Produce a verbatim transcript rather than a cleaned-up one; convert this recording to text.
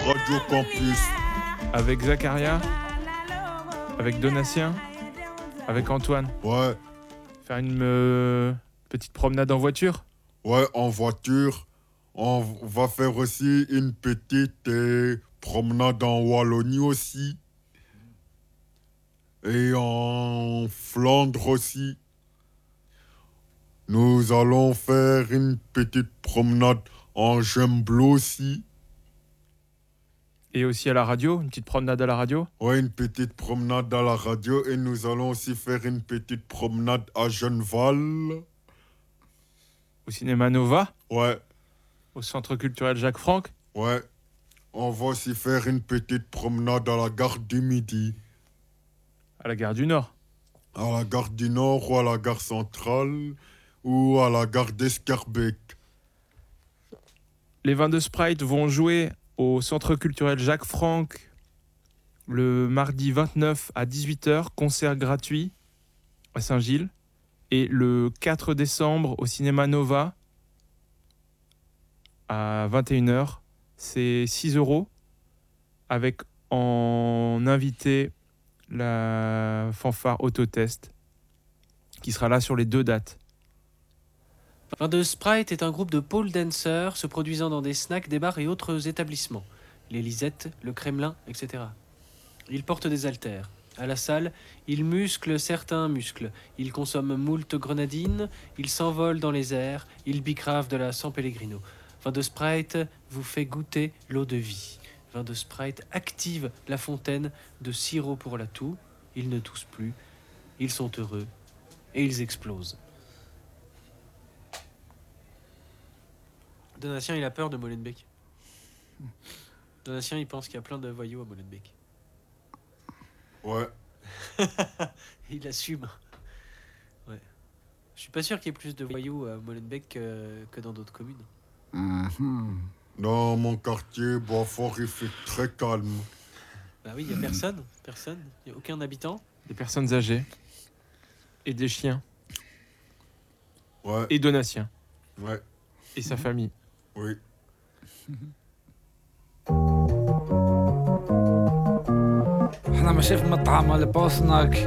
Radio Campus. Avec Zacharia, avec Donatien, avec Antoine. Ouais. Faire une euh, petite promenade en voiture. Ouais, en voiture. On va faire aussi une petite euh, promenade en Wallonie aussi. Et en Flandre aussi. Nous allons faire une petite promenade en Gembloux aussi. Et aussi à la radio, une petite promenade à la radio. Ouais, une petite promenade à la radio. Et nous allons aussi faire une petite promenade à Genneval. Au cinéma Nova. Ouais. Au centre culturel Jacques Franck. Ouais. On va aussi faire une petite promenade à la gare du Midi. À la gare du Nord. À la gare du Nord ou à la gare centrale ou à la gare d'Escarbec. Les vins de Sprite vont jouer au centre culturel Jacques Franck le mardi vingt-neuf à dix-huit heures, concert gratuit à Saint-Gilles. Et le quatre décembre au cinéma Nova à vingt et une heures, c'est six euros avec en invité la fanfare Autotest qui sera là sur les deux dates. Vin de Sprite est un groupe de pole dancers se produisant dans des snacks, des bars et autres établissements. Les Lisettes, le Kremlin, et cetera. Ils portent des haltères. À la salle, ils musclent certains muscles. Ils consomment moult grenadines, ils s'envolent dans les airs, ils bicravent de la San Pellegrino. Vin de Sprite vous fait goûter l'eau de vie. Vin de Sprite active la fontaine de sirop pour la toux. Ils ne toussent plus, ils sont heureux et ils explosent. Donatien, il a peur de Molenbeek. Donatien, il pense qu'il y a plein de voyous à Molenbeek. Ouais. Il assume. Ouais. Je suis pas sûr qu'il y ait plus de voyous à Molenbeek que, que dans d'autres communes. Mm-hmm. Dans mon quartier, Boisfort, il fait très calme. Bah oui, il y a personne. Personne. Il n'y a aucun habitant. Des personnes âgées. Et des chiens. Ouais. Et Donatien. Ouais. Et sa famille. Oui. احنا ماشي في مطعم ولا بوسناك